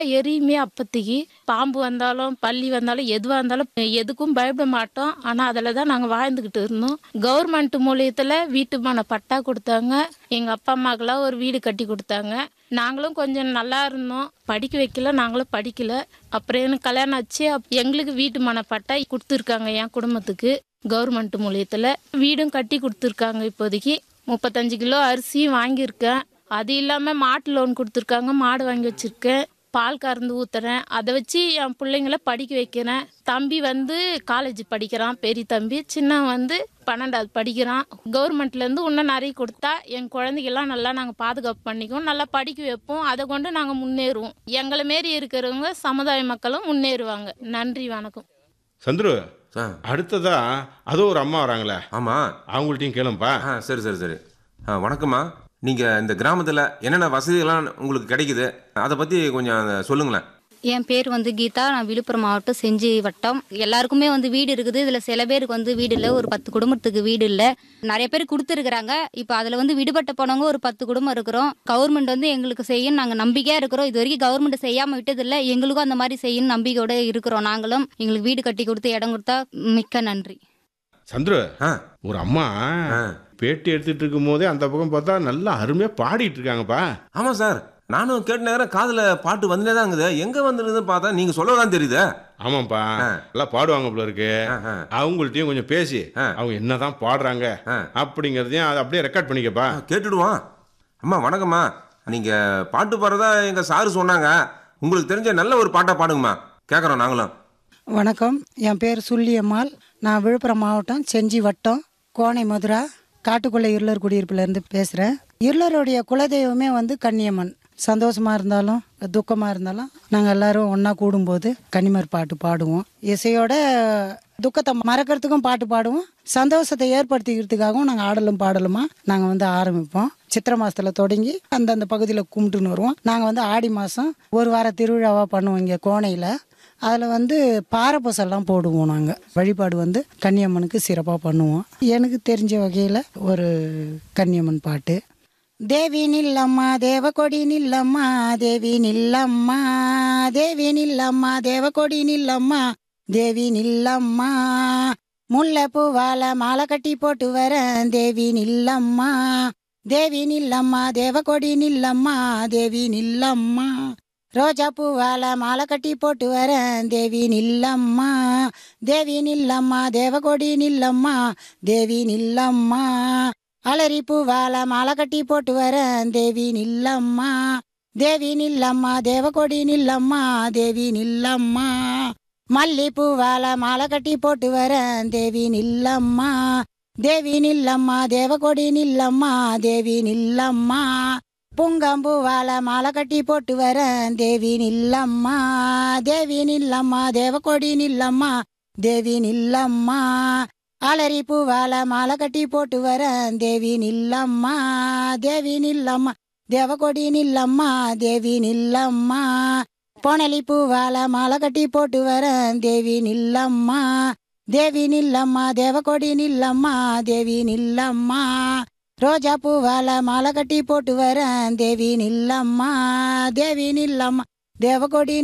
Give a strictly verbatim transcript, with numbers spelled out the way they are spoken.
எரியுமே அப்பத்திக்கு. பாம்பு வந்தாலும், பல்லி வந்தாலும், எதுவா இருந்தாலும் எதுக்கும் பயப்பட மாட்டோம். ஆனா, அதில தான் நாங்க வாழ்ந்துகிட்டு இருந்தோம். கவர்மெண்ட் மூலியத்தில வீட்டுமான பட்டா குடுத்தாங்க. எங்க அப்பா, அம்மாக்கெல்லாம் ஒரு வீடு கட்டி குடுத்தாங்க. நாங்களும் கொஞ்சம் நல்லா இருந்தோம். படிக்க வைக்கல, நாங்களும் படிக்கல. அப்புறம் எனக்கு கல்யாணம் ஆச்சு. அப் எங்களுக்கு வீட்டுமான பட்டா குடுத்துருக்காங்க என் குடும்பத்துக்கு. கவர்மெண்ட் மூலியத்தில. வீடும் கட்டி குடுத்துருக்காங்க இப்போதைக்கு. முப்பத்தஞ்சு கிலோ அரிசியும் வாங்கியிருக்கேன். அது இல்லாம மாட்டு லோன் குடுத்துருக்காங்க. மாடு வாங்கி வச்சிருக்கேன். பால் கறந்து ஊத்துறேன். அதை வச்சு என் பிள்ளைங்கள படிக்க வைக்கிறேன். தம்பி வந்து காலேஜ் படிக்கிறான், பெரிய தம்பி. சின்னவன் வந்து பன்னெண்டாவது படிக்கிறான். கவர்மெண்ட்லேருந்து இன்னும் நிறைய கொடுத்தா என் குழந்தைகள்லாம் நல்லா நாங்கள் பாதுகாப்பு பண்ணிக்குவோம், நல்லா படிக்க வைப்போம். அதை கொண்டு நாங்கள் முன்னேறுவோம். எங்களை மாரி இருக்கிறவங்க சமுதாய மக்களும் முன்னேறுவாங்க. நன்றி, வணக்கம். சந்துரு, ஆ அடுத்ததா அதோ ஒரு அம்மா வராங்களே, ஆமாம். அவங்கள்ட்டையும் கேளும்பா. ஆ சரி சரி சரி ஆ வணக்கம்மா. நீங்கள் இந்த கிராமத்தில் என்னென்ன வசதிகள்லாம் உங்களுக்கு கிடைக்குது, அதை பற்றி கொஞ்சம் சொல்லுங்களேன். என் பேர் வந்து கீதா. நான் விழுப்புரம் மாவட்டம் செஞ்சி வட்டம். எல்லாருக்குமே வந்து வீடு இருக்குது. இதில் சில பேருக்கு வந்து வீடு இல்லை. ஒரு பத்து குடும்பத்துக்கு வீடு இல்லை. நிறைய பேர் கொடுத்துருக்குறாங்க. இப்போ அதில் வந்து விடுபட்ட போனவங்க ஒரு பத்து குடும்பம் இருக்கிறோம். கவர்மெண்ட் வந்து எங்களுக்கு செய்யும் நாங்கள் நம்பிக்கையாக இருக்கிறோம். இது வரைக்கும் கவர்மெண்ட் செய்யாமல் விட்டதில்லை. எங்களுக்கும் அந்த மாதிரி செய்யணும் நம்பிக்கையோட இருக்கிறோம். நாங்களும் எங்களுக்கு வீடு கட்டி கொடுத்து இடம் கொடுத்தா மிக்க நன்றி. சந்துரு, ஆ ஒரு அம்மா ஆ பேட்டி எடுத்துட்டு இருக்கும் போதே அந்த பக்கம் பார்த்தா நல்லா அருமையாக பாடிட்டு இருக்காங்கப்பா. ஆமாம் சார், நானும் கேட்ட நேரம் காதில் பாட்டு வந்துனே தான் இருக்குது. எங்கே வந்துருதுன்னு பார்த்தா நீங்கள் சொல்லதான் தெரியுது. ஆமாப்பா, ஆ. நல்லா பாடுவாங்க போல இருக்கு. ஆ ஆ அவங்கள்ட்டையும் கொஞ்சம் பேசி ஆ. அவங்க என்னதான் பாடுறாங்க ஆ. அப்படிங்கிறதையும் அதை அப்படியே ரெக்கார்ட் பண்ணிக்கப்பா. ஆ, கேட்டுடுவோம். அம்மா வணக்கம்மா. நீங்கள் பாட்டு பாடுறதா எங்கள் சாரு சொன்னாங்க. உங்களுக்கு தெரிஞ்ச நல்ல ஒரு பாட்டை பாடுங்கம்மா, கேட்குறோம் நாங்களும். வணக்கம். என் பேர் சுள்ளியம்மாள். நான் விழுப்புரம் மாவட்டம் செஞ்சி வட்டம் கோனை மதுரா காட்டுக்குள்ளே இருளர் குடியிருப்புலேருந்து பேசுகிறேன். இருளருடைய குலதெய்வமே வந்து கன்னியம்மன். சந்தோஷமாக இருந்தாலும் துக்கமாக இருந்தாலும் நாங்கள் எல்லோரும் ஒன்றா கூடும்போது கன்னிமர் பாட்டு பாடுவோம். இசையோட துக்கத்தை மறக்கிறதுக்கும் பாட்டு பாடுவோம். சந்தோஷத்தை ஏற்படுத்திக்கிறதுக்காகவும் நாங்கள் ஆடலும் பாடலுமா நாங்கள் வந்து ஆரம்பிப்போம். சித்திரை மாதத்தில் தொடங்கி அந்தந்த பகுதியில் கும்பிட்டுன்னு வருவோம். நாங்கள் வந்து ஆடி மாதம் ஒரு வார திருவிழாவாக பண்ணுவோம் இங்கே கோனையில். அதில் வந்து பாரப்பசெல்லாம் போடுவோம். நாங்கள் வழிபாடு வந்து கன்னியம்மனுக்கு சிறப்பாக பண்ணுவோம். எனக்கு தெரிஞ்ச வகையில் ஒரு கன்னியம்மன் பாட்டு. தேவி நில்லம்மா தேவகொடி நில்லம்மா, தேவி நில்லம்மா, தேவி நில்லம்மா தேவகொடி நில்லம்மா, தேவி நில்லம்மா, முல்லை பூவால மாலை கட்டி போட்டு வரேன், தேவி நில்லம்மா, தேவி நில்லம்மா தேவகொடி நில்லம்மா, தேவி நில்லம்மா, ரோஜா பூவால மாலை கட்டி போட்டு வரேன், தேவி நில்லம்மா, தேவி நில்லம்மா தேவகொடி நில்லம்மா, தேவி நில்லம்மா, அலரி பூவால மாலை கட்டி போட்டு வரேன், தேவி நில்லம்மா, தேவி நில்லம்மா தேவகொடி நில்லம்மா, தேவி நில்லம்மா, மல்லி பூவால மாலை கட்டி போட்டு வரேன், தேவி நில்லம்மா, தேவி நில்லம்மா தேவகொடி நில்லம்மா, தேவி நில்லம்மா, புங்கம்பூவால மாலை கட்டி போட்டு வரேன், தேவி நில்லம்மா, தேவி நில்லம்மா தேவகொடி நில்லம்மா, தேவி நில்லம்மா, அலரி பூவால மாலை கட்டி போட்டு வரேன், தேவி நில்லம்மா, தேவி நில்லம்மா தேவகொடி நில்லம்மா, தேவி நில்லம்மா, பொனலி பூவால மாலை கட்டி போட்டு வரேன், தேவி நில்லம்மா, தேவி நில்லம்மா தேவகொடி நில்லம்மா, தேவி நில்லம்மா, ரோஜா பூவால மாலை கட்டி போட்டு வரேன், தேவி நில்லம்மா, தேவி நில்லம்மா தேவகொடி